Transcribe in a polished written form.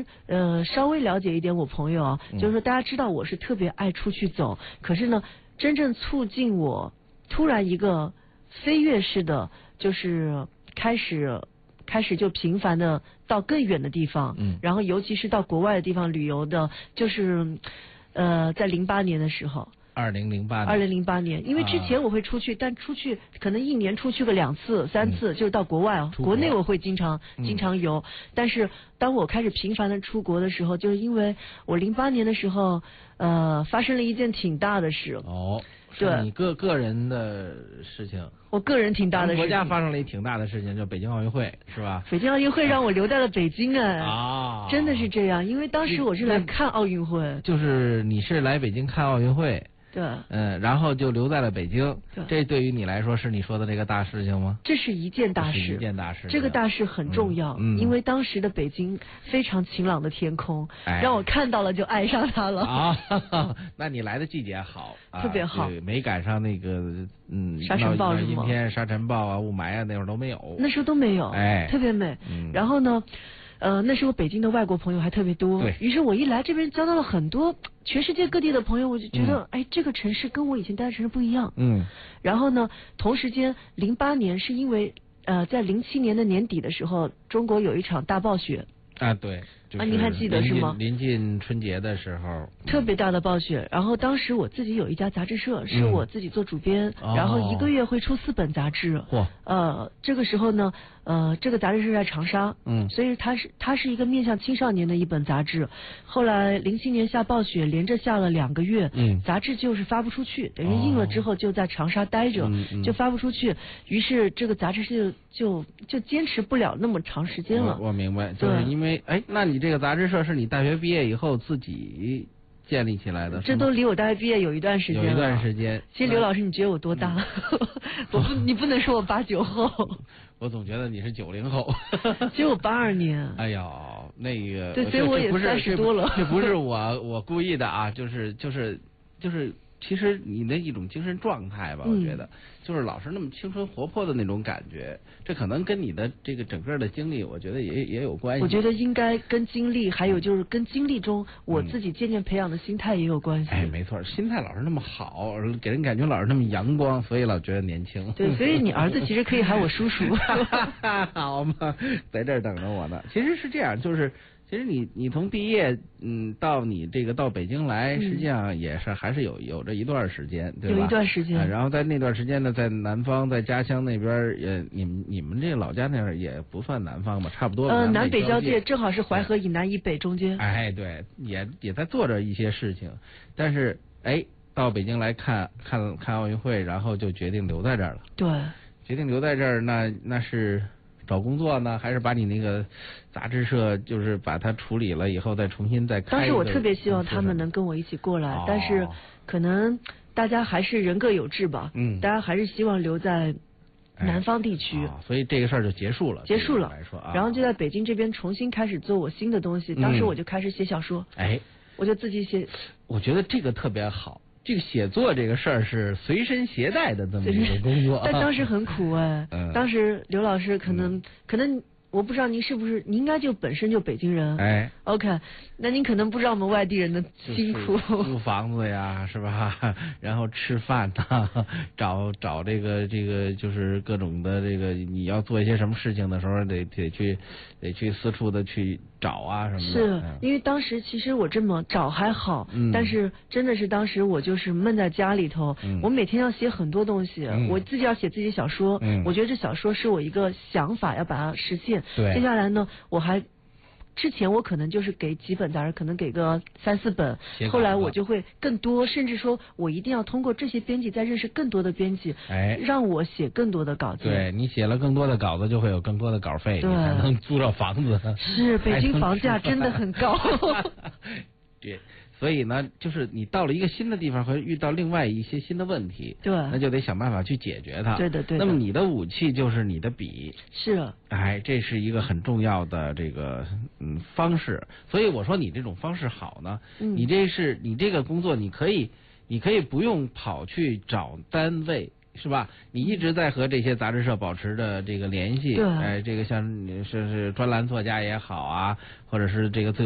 稍微了解一点我朋友啊，就是说大家知道我是特别爱出去走，可是呢，真正促进我突然一个飞跃式的，就是开始就频繁的到更远的地方，然后尤其是到国外的地方旅游的，就是在08年的时候。2008年，因为之前我会出去，但出去可能一年出去个2次3次，就是到国外哦。国内我会经常游，但是当我开始频繁的出国的时候，就是因为我08年的时候，发生了一件挺大的事。 哦， 对， 是你个人的事情。 我个人挺大的事情。 国家发生了一挺大的事情，就北京奥运会，是吧？ 北京奥运会让我留在了北京哎。 啊， 真的是这样，因为当时我是来看奥运会。 就是你是来北京看奥运会。 对， 然后就留在了北京。 对， 这对于你来说是你说的这个大事情吗？ 这是一件大事，这个大事很重要，因为当时的北京非常晴朗的天空，让我看到了就爱上它了。 啊，那你来的季节好， 特别好， 没赶上那个沙尘暴是吗？ 阴天、沙尘暴啊、雾霾啊，那会儿都没有。 那时候都没有，特别美。然后呢？那时候北京的外国朋友还特别多， 对于是我一来这边交到了很多全世界各地的朋友，我就觉得，哎，这个城市跟我以前待的城市不一样。然后呢，同时间08年是因为在07年的年底的时候，中国有一场大暴雪。 啊，对。 您还记得是吗？ 临近春节的时候， 特别大的暴雪。然后当时我自己有一家杂志社，是我自己做主编，然后1个月会出4本杂志。这个时候呢，这个杂志是在长沙，所以它是一个面向青少年的一本杂志。后来07年下暴雪，连着下了2个月，杂志就是发不出去，等于印了之后就在长沙待着，就发不出去。于是这个杂志就坚持不了那么长时间了。 我明白，就是因为那你这个杂志社是你大学毕业以后自己建立起来的？ 这都离我大学毕业有一段时间了。 有一段时间。 其实刘老师，你觉得我多大？你不能说我89后。 我总觉得你是90后。 其实我82年。 哎呀，那个。 对，所以我也30多了。 这不是我故意的啊，就是。其实你的一种精神状态吧，我觉得就是老是那么青春活泼的那种感觉，这可能跟你的这个整个的经历，我觉得也有关系。 我觉得应该跟经历，还有就是跟经历中我自己渐渐培养的心态也有关系。 没错，心态老是那么好，给人感觉老是那么阳光，所以老觉得年轻。 对，所以你儿子其实可以喊我叔叔。 好嘛，在这儿等着我呢。其实是这样，就是。其实你从毕业到你这个到北京来，实际上也是还是有着一段时间，对吧？ 有一段时间。 然后在那段时间呢，在南方，在家乡那边你们这个老家那儿也不算南方吧，差不多。 南北交界，正好是淮河以南以北中间。 对，也在做着一些事情，但是到北京来看奥运会，然后就决定留在这儿了。 对， 决定留在这儿，那是。找工作呢，还是把你那个杂志社，就是把它处理了以后再重新再开？ 当时我特别希望他们能跟我一起过来，但是可能大家还是人各有志吧。大家还是希望留在南方地区， 所以这个事儿就结束了。来说然后就在北京这边重新开始做我新的东西。当时我就开始写小说，我就自己写。 我觉得这个特别好。这个写作这个事儿是随身携带的这么一个工作， 但当时很苦当时刘老师可能我不知道您是不是，您应该就本身就北京人。OK， 那您可能不知道我们外地人的辛苦， 租房子呀，是吧？然后吃饭呐，找这个就是各种的这个，你要做一些什么事情的时候，得去四处的去找啊什么的。 是因为当时其实我这么找还好，但是真的是当时我就是闷在家里头，我每天要写很多东西，我自己要写自己小说，我觉得这小说是我一个想法，要把它实现。接下来呢，之前我可能就是给几本杂志，可能给个3、4本，后来我就会更多，甚至说我一定要通过这些编辑再认识更多的编辑，让我写更多的稿子。 对，你写了更多的稿子，就会有更多的稿费，你才能租到房子。 是，北京房价真的很高。 对。所以呢，就是你到了一个新的地方，会遇到另外一些新的问题， 对， 那就得想办法去解决它。 对的。 那么你的武器就是你的笔， 是， 这是一个很重要的这个方式。所以我说你这种方式好呢，你这个工作，你可以不用跑去找单位。是吧？你一直在和这些杂志社保持着这个联系， 对， 这个像是专栏作家也好啊，或者是这个